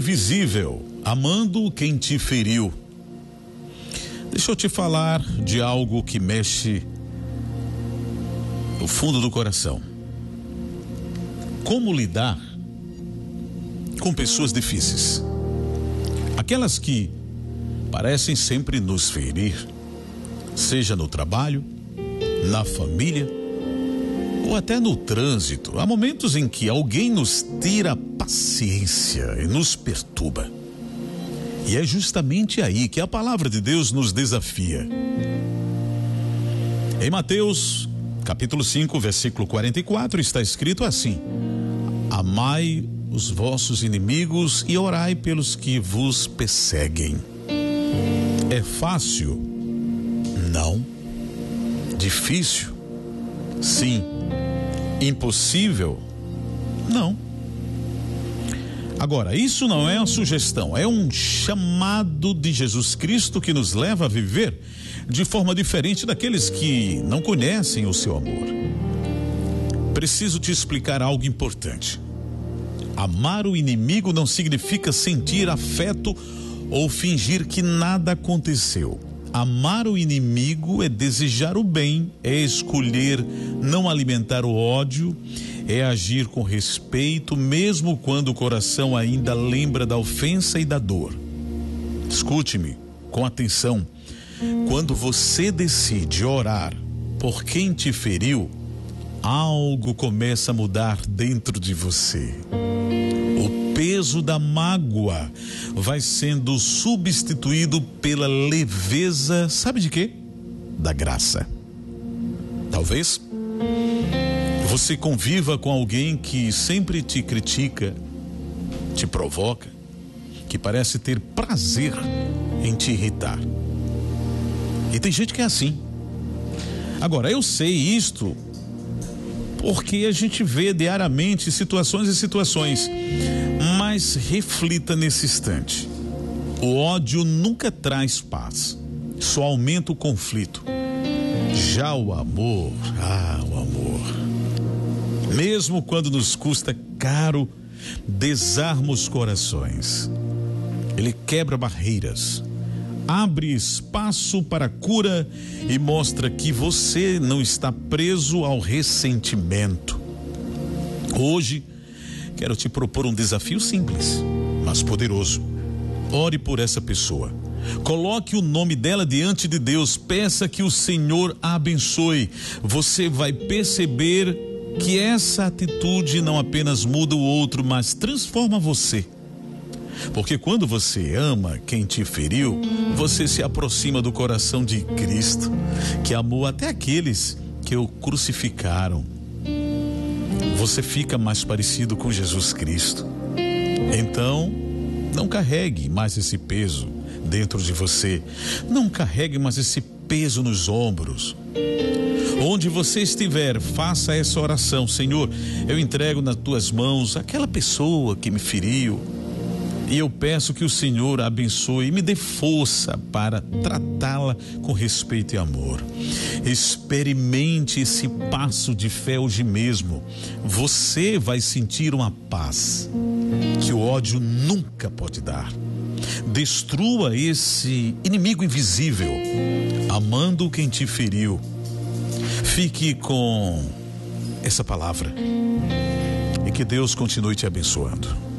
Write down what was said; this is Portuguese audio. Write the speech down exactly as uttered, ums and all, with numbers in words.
invisível, amando quem te feriu. Deixa eu te falar de algo que mexe no fundo do coração. Como lidar com pessoas difíceis? Aquelas que parecem sempre nos ferir, seja no trabalho, na família ou até no trânsito. Há momentos em que alguém nos tira a paciência e nos perturba. E é justamente aí que a palavra de Deus nos desafia. Em Mateus, capítulo cinco, versículo quarenta e quatro, está escrito assim: amai os vossos inimigos e orai pelos que vos perseguem. É fácil? Não. Difícil? Sim. Impossível? Não. Agora, isso não é uma sugestão, é um chamado de Jesus Cristo que nos leva a viver de forma diferente daqueles que não conhecem o seu amor. Preciso te explicar algo importante. Amar o inimigo não significa sentir afeto ou fingir que nada aconteceu. Amar o inimigo é desejar o bem, é escolher não alimentar o ódio, é agir com respeito, mesmo quando o coração ainda lembra da ofensa e da dor. Escute-me com atenção. Quando você decide orar por quem te feriu, algo começa a mudar dentro de você. O peso da mágoa vai sendo substituído pela leveza, sabe de quê? Da graça. Talvez você conviva com alguém que sempre te critica, te provoca, que parece ter prazer em te irritar. E tem gente que é assim. Agora, eu sei isto porque a gente vê diariamente situações e situações, mas reflita nesse instante. O ódio nunca traz paz, só aumenta o conflito. Já o amor, ah, o amor, mesmo quando nos custa caro, desarma os corações. Ele quebra barreiras, abre espaço para a cura e mostra que você não está preso ao ressentimento. Hoje, quero te propor um desafio simples, mas poderoso. Ore por essa pessoa. Coloque o nome dela diante de Deus. Peça que o Senhor a abençoe. Você vai perceber que essa atitude não apenas muda o outro, mas transforma você. Porque quando você ama quem te feriu, você se aproxima do coração de Cristo, que amou até aqueles que o crucificaram. Você fica mais parecido com Jesus Cristo. Então, não carregue mais esse peso dentro de você. Não carregue mais esse peso nos ombros. Onde você estiver, faça essa oração: Senhor, eu entrego nas tuas mãos aquela pessoa que me feriu, e eu peço que o Senhor a abençoe e me dê força para tratá-la com respeito e amor. Experimente esse passo de fé hoje mesmo. Você vai sentir uma paz que o ódio nunca pode dar. Destrua esse inimigo invisível, amando quem te feriu. Fique com essa palavra e que Deus continue te abençoando.